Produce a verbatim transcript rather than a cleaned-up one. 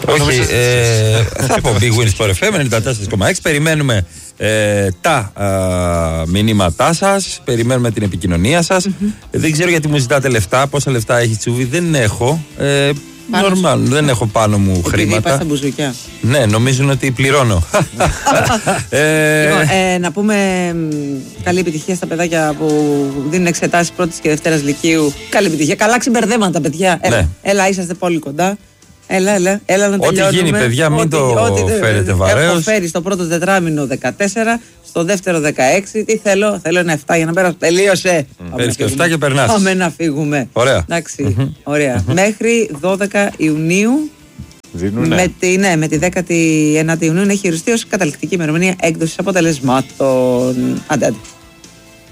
Όχι, ε, θα πω Big Win Sport εφ εμ ενενήντα τέσσερα κόμμα έξι. Περιμένουμε ε, τα α, μηνύματά σας, περιμένουμε την επικοινωνία σας. Mm-hmm. Δεν ξέρω γιατί μου ζητάτε λεφτά, πόσα λεφτά έχει Τσούβι, δεν έχω. Ε, Normal, δεν έχω πάνω μου επειδή χρήματα. Επειδή πας στα μπουζουκιά. Ναι, νομίζουν ότι πληρώνω. ε... Λοιπόν, ε, να πούμε καλή επιτυχία στα παιδάκια που δίνουν εξετάσεις πρώτης και δευτέρας λυκείου. Καλή επιτυχία. Καλά ξεμπερδέματα, παιδιά. Έλα, ναι. έλα, είσαστε πολύ κοντά. Έλα, έλα, έλα να τελειώνουμε. Ό,τι γίνει, παιδιά, μην ό,τι, το ό,τι, φέρετε βαρέως. Έχω φέρει στο πρώτο τετράμινο δεκατέσσερα, στο δεύτερο δεκαέξι. Τι θέλω, θέλω ένα επτά για να πέρασω. Τελείωσε. Παίρνεις και επτά και περνάς. Πάμε να φύγουμε. Ωραία. Εντάξει, mm-hmm. ωραία. Mm-hmm. Μέχρι δώδεκα Ιουνίου. Δίνουνε. Με τη, ναι, με τη δέκατη ένατη Ιουνίου έχει οριστεί ως καταληκτική ημερομηνία έκδοσης αποτελεσμάτων. Άντε, άντε.